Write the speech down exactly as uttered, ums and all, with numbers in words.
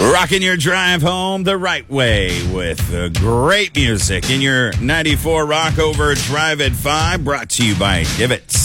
Rocking your drive home the right way with uh, great music in your ninety-four Rock Over Drive at five, brought to you by Divots.